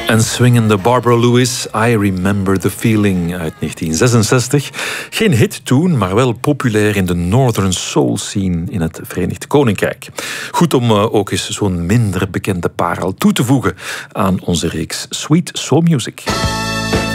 En swingende Barbara Lewis, I Remember the Feeling uit 1966. Geen hit toen, maar wel populair in de Northern Soul scene in het Verenigd Koninkrijk. Goed om ook eens zo'n minder bekende parel toe te voegen aan onze reeks Sweet Soul Music.